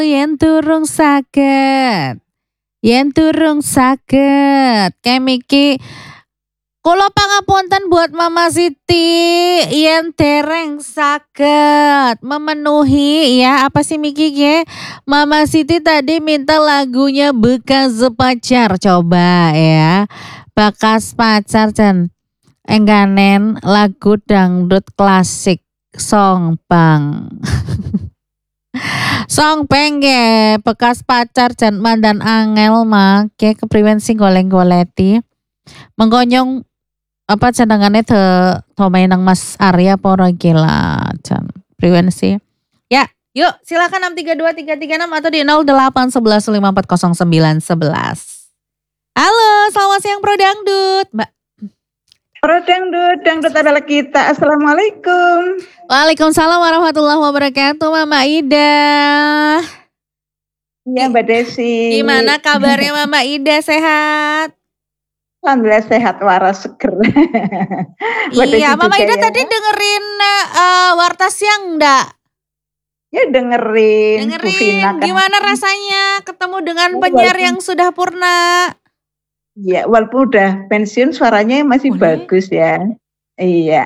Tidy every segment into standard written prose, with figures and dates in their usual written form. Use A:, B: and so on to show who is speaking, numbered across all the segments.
A: Yen turung saged kemiki kula pangapunten buat Mama Siti yen dereng saged memenuhi ya apa sih Miki ya. Mama Siti tadi minta lagunya Bekas Pacar, coba ya. Bekas Pacar dan engganen lagu dangdut klasik Song Bang. Song Bang ya, Bekas Pacar jan mandan angel make kepriwen sing goleng-goleti. Menggonyong apa cendengannya nang Mas Arya poro gila can priwen sih. Ya, yuk silakan 632336 atau di 0811540911. Halo, selamat siang Pro Dangdut, Mbak.
B: Pro Dangdut adalah kita. Assalamualaikum.
A: Waalaikumsalam warahmatullahi wabarakatuh, Mama Ida.
B: Iya, Mbak Desi.
A: Gimana kabarnya Mama Ida, sehat?
B: Alhamdulillah sehat waras seger.
A: Iya, Mama Ida ya. Tadi dengerin Warta Siang enggak?
B: Ya dengerin.
A: Bu Vina, kan. Gimana rasanya ketemu dengan penyiar yang sudah purna?
B: Ya, walaupun udah pensiun suaranya masih bagus ya. Iya.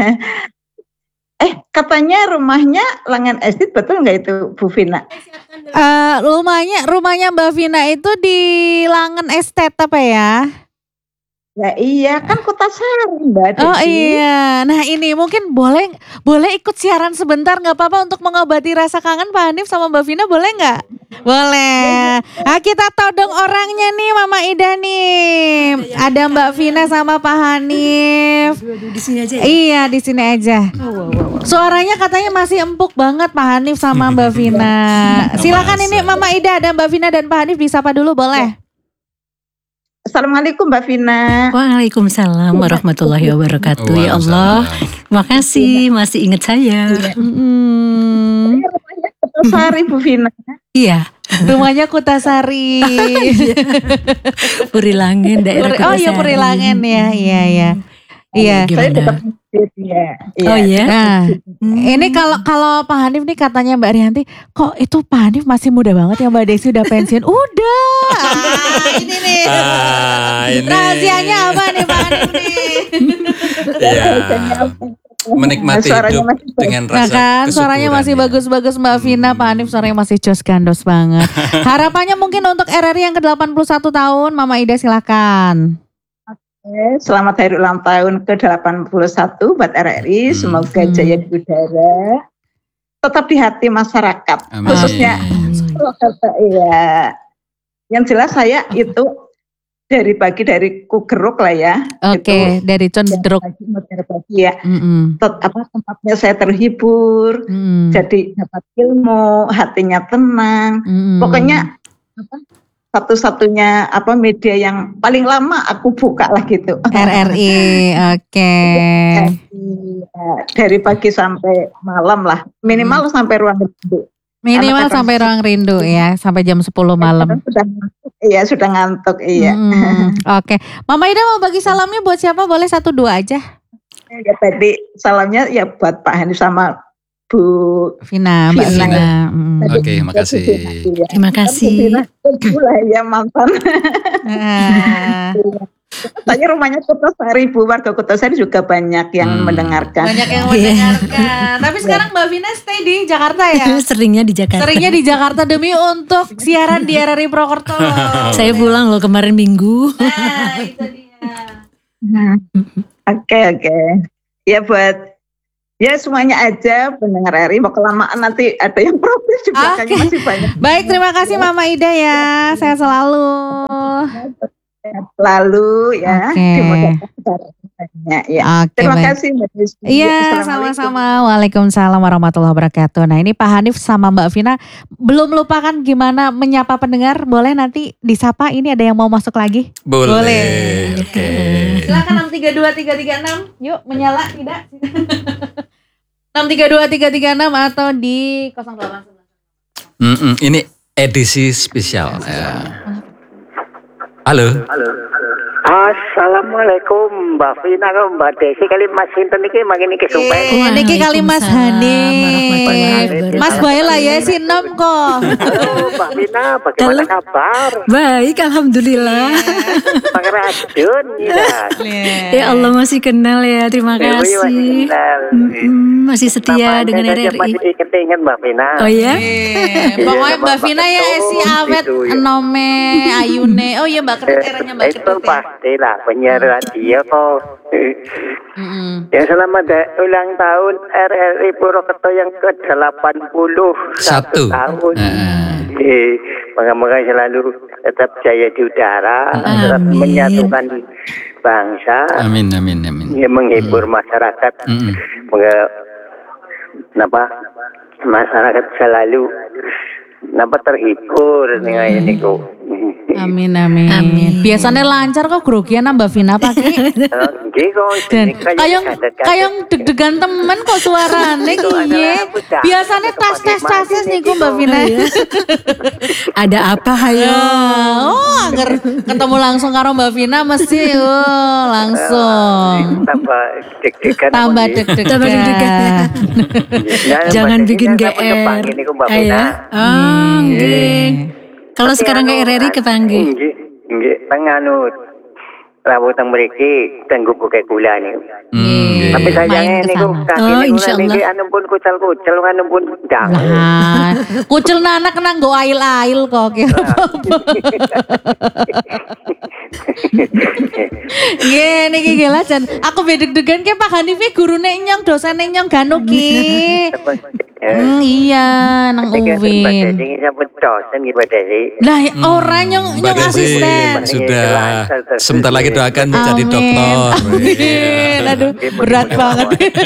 B: Katanya rumahnya Langan Estate, betul nggak itu Bu Vina?
A: Rumahnya Mbak Vina itu di Langan Estate apa ya?
B: Ya iya kan Kota Sari Mbak Desi.
A: Oh iya, nah ini mungkin boleh ikut siaran sebentar nggak apa-apa untuk mengobati rasa kangen Pak Hanif sama Mbak Vina, boleh nggak? Boleh. Nah, kita todong orangnya nih Mama Ida nih. Ada Mbak Vina sama Pak Hanif.
C: Di sini aja ya?
A: Iya di sini aja. Suaranya katanya masih empuk banget Pak Hanif sama Mbak Vina. Silakan ini Mama Ida, ada Mbak Vina dan Pak Hanif disapa dulu boleh?
B: Assalamualaikum Mbak Vina.
C: Waalaikumsalam warahmatullahi wabarakatuh. Ya Allah, makasih masih ingat saya.
B: Kutasari Bu Vina.
C: Iya.
A: Rumahnya Kutasari.
C: Purilangen daerah Kutasari.
A: Oh iya Purilangen ya, iya. Iya.
B: Saya tetap ya.
C: Oh iya.
A: Nah, ini kalau Pak Hanif nih katanya Mbak Rianti, kok itu Pak Hanif masih muda banget ya Mbak Desi udah pensiun? Udah. Ini nih. Rahasianya apa nih Pak Hanif nih?
D: Ya. Menikmati hidup dengan rasa
A: kan, suaranya masih bagus-bagus Mbak Vina, Pak Hanif suaranya masih jos gandos banget. Harapannya mungkin untuk RRI yang ke-81 tahun, Mama Ida silakan.
B: Selamat hari ulang tahun ke-81 buat RRI. Semoga jaya di udara, tetap di hati masyarakat. Amin. Khususnya ya. Yang jelas saya itu dari pagi dari Kugeruk lah ya.
A: Oke, dari Cenderuk.
B: Ya. Tempatnya saya terhibur, jadi dapat ilmu, hatinya tenang. Pokoknya satu-satunya media yang paling lama aku buka lah gitu.
A: RRI, oke.
B: Dari pagi sampai malam lah, minimal sampai ruang rindu.
A: Minimal sampai ruang rindu ya, sampai jam 10 malam.
B: Sudah ngantuk, iya.
A: Oke, Mama Ida mau bagi salamnya buat siapa? Boleh 1-2 aja.
B: Ya tadi salamnya ya buat Pak Hanif sama Bu
A: Vina, Mbak Vina.
D: Oke, makasih.
C: Terima kasih.
B: Ya mantan. Tanya rumahnya Kutasari, Bu, warga Kutasari juga banyak yang mendengarkan.
A: Banyak yang mendengarkan. Tapi sekarang Mbak Vina stay di Jakarta ya?
C: Seringnya di Jakarta.
A: Seringnya di Jakarta demi untuk siaran di RRI Prokerto.
C: Saya pulang loh kemarin Minggu.
A: Nah, itu dia.
B: Oke. Ya buat semuanya aja pendengar RRI, mau kelamaan nanti ada yang protes juga kayaknya masih banyak.
A: Baik, terima kasih Mama Ida ya. Saya selalu.
B: Lalu ya. Ya. Terima kasih Mbak Desi.
A: Iya, sama-sama. Waalaikumsalam warahmatullahi wabarakatuh. Nah, ini Pak Hanif sama Mbak Vina belum lupakan gimana menyapa pendengar. Boleh nanti disapa, ini ada yang mau masuk lagi?
D: Boleh. Oke.
A: Silakan 632336. Yuk, menyala tidak? 632336 atau di 08.
D: Ini edisi spesial. Ya. Halo.
E: Assalamualaikum Mbak Vina karo Mbak Desi kali Mas Sinten iki mangke niki sumpah.
A: Niki kali Mas Hanif. Mas bae lah ya sinom kok.
E: Halo Mbak Vina, bagaimana kabar?
C: Baik, alhamdulillah.
E: Pangrajun
C: Ya Allah masih kenal ya, terima kasih. Masih setia dengan RRI.
E: Masih ketingan Mbak Vina.
C: Oh ya?
A: Pokoknya Mbak Vina ya esi awet enome ayune. Oh iya Mbak kriteria Mbak
E: itu pastilah penyiar radio kok. Ya selamat ulang tahun RRI Purwokerto yang ke-81 tahun. Moga-moga selalu tetap jaya di udara, tetap menyatukan bangsa.
D: Amin.
E: Ya, menghibur masyarakat. Masyarakat selalu terhibur dengan ini kok.
A: Amin. Biasanya lancar kok grogian Mbak Vina pagi. Dan kayang deg-degan temen kok suarane kiye. Biasanya tas nih kok Mbak Vina.
C: Ada apa hayo?
A: Oh, agar ketemu langsung karo Mbak Vina mesti langsung. Tambah deg-degan.
C: Jangan bikin GR. Ayo. Kalau sekarang ke RRI kepanggih.
E: Nggih, penganut. Rawuh teng mriki tenggo buka gula niku. Tapi sayangnya niku kaki niki anu pun kucel-kucel anu pun ndang.
A: Nah, kucel anak kena nggo ail-ail kok kira apa. Nggih niki gila jan aku bedeg-degan ke Pak Hanif gurune nyong dosane nyong ganu ki. Iya, nang Uwin. Lah ora nyong asisten.
D: Sudah. Sebentar lagi doakan menjadi dokter.
A: Amin. Aduh, berat banget.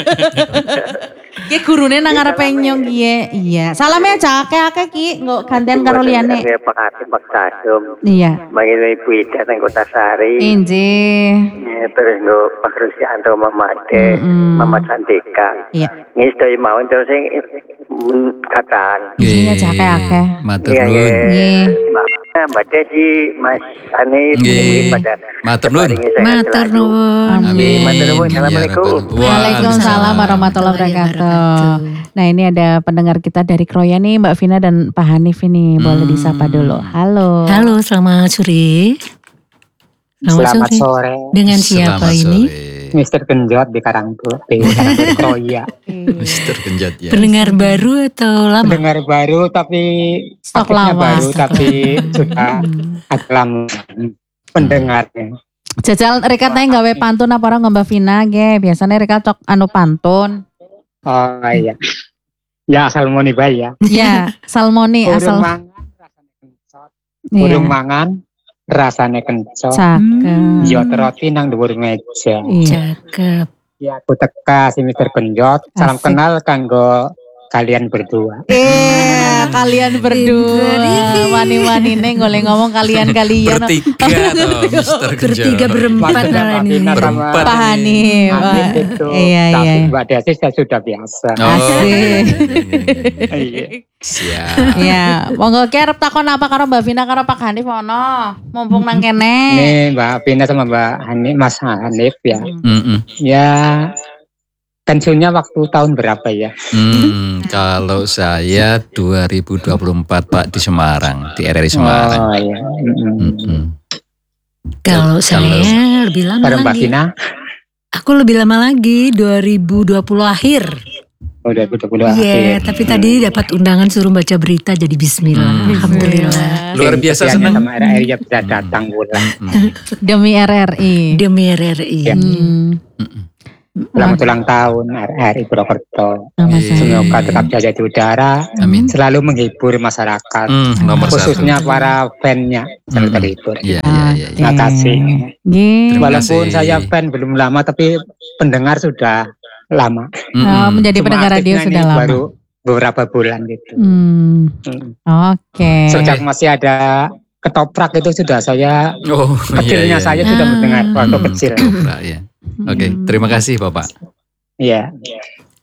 A: Ki gurune nang ngarepe nyong kiye. Iya. Salame aja akeh-akeh ki, nggo gantian karo liyane.
E: Pak Tasum.
A: Iya.
E: Manggil Ibu Ida teng Kota Sari.
A: Injih.
E: Terus nggo Pak Rusianto Mama Ade, Mama Cantika.
A: Iya.
E: Ngistoi mawon terus sing katan.
A: Iya aja akeh-akeh.
D: Matur nuwun.
A: Nggih.
E: Mbak Desi, Mas Hanif, pada
D: Matur nuwun.
C: Matur nuwun.
D: Amin.
E: Assalamualaikum.
A: Waalaikumsalam warahmatullahi wabarakatuh. Nah ini ada pendengar kita dari Kroya nih Mbak Vina dan Pak Hanif ini. Boleh disapa dulu. Halo.
C: Halo, selamat sore.
E: Selamat sore.
C: Dengan siapa ini?
E: Mr. Genjot di Karangturi Kroya.
D: Mr. Genjot ya.
C: Pendengar baru atau lama?
E: Pendengar baru tapi
A: stok lama.
E: Baru tapi sudah agak lama pendengarnya.
A: Jajal rekat nang gawe pantun apa ora Mbak Vina nggih. Biasanya rekat cok anu pantun.
E: Oh iya. Ya salmoni bae ya.
A: Ya, salmoni asal.
E: Burung mangan rasane kencot.
A: Cakep.
E: Yo roti nang dhuwur meja.
C: Cakep.
E: Ya aku teka si Mr. Genjot. Salam kenal kanggo kalian berdua.
A: Kalian berdua. Wani-wanine ngoleh ngomong kalian.
D: Bertiga toh Mr. Genjot.
C: Bertiga berempat malah ini.
D: Berempat.
A: Pak Hanif. Iya.
E: Tapi Mbak Desi saya sudah biasa.
A: Asik.
D: Siap.
A: Ya, monggo ki arep takon apa karo Mbak Vina karo Pak Hanif ono. Mumpung nang kene.
E: Nih Mbak Vina sama Mbak Hanif, Mas Hanif ya. Ya pensiunnya waktu tahun berapa ya?
D: Kalau saya 2024 Pak di Semarang, di RRI Semarang.
E: Oh iya.
C: Kalau saya lebih lama
E: Mbak
C: lagi.
E: Vina?
C: Aku lebih lama lagi, 2020 akhir.
E: Oh 2020 akhir.
C: Iya, tapi tadi dapat undangan suruh baca berita jadi bismillah. Alhamdulillah.
D: Luar biasa
E: Kesiannya
D: senang.
E: sama RRI ya bisa datang bulan.
A: Demi RRI.
C: Demi RRI.
E: Ya. Selamat ulang tahun RRI Purwokerto.
A: Sama-sama.
E: Semoga tetap jaya di udara.
D: Amin.
E: Selalu menghibur masyarakat.
D: Nomor
E: Khususnya
D: satu.
E: para fan-nya selalu terhibur.
D: Iya.
E: Terima kasih.
D: Terima
E: Walaupun
D: kasih.
E: saya fan belum lama tapi pendengar sudah lama.
A: Menjadi
E: Cuma
A: pendengar radio
E: aktifnya
A: sudah
E: ini
A: lama.
E: baru beberapa bulan gitu.
A: Oke.
E: Sejak masih ada ketoprak itu sudah saya kecilnya saya sudah mendengar waktu kecil.
D: Ketoprak, ya. Oke, terima kasih Bapak.
E: Iya.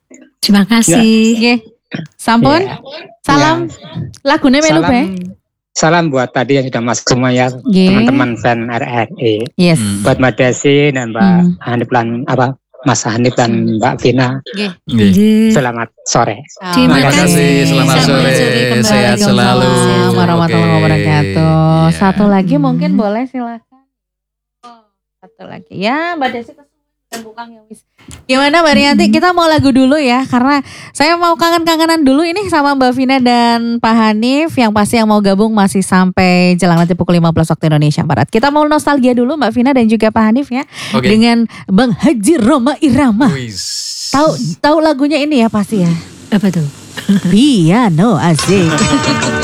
C: Terima kasih.
A: Nggih. Sampun.
E: Ya.
A: Salam. Lagune melu
E: Salam
A: bae.
F: salam buat tadi yang sudah masuk semua ya, teman-teman fan RRI.
A: Yes.
F: Buat Mbak Desi dan Mbak Hanif dan Mas Hanif dan Mbak Vina. Selamat sore.
C: Terima kasih.
D: Selamat sore. Sehat selalu.
A: Assalamualaikum warahmatullahi wabarakatuh. Satu lagi mungkin boleh, silakan. Satu lagi. Ya, Mbak Desi bukan ya wis. Gimana Mbak Rianti? Kita mau lagu dulu ya, karena saya mau kangen-kangenan dulu ini sama Mbak Vina dan Pak Hanif. Yang pasti yang mau gabung masih sampai jelang nanti pukul 15 waktu Indonesia Barat. Kita mau nostalgia dulu Mbak Vina dan juga Pak Hanif ya, dengan Bang Haji Rhoma Irama. Tahu lagunya ini ya pasti ya.
C: Apa tuh?
A: Piano asik.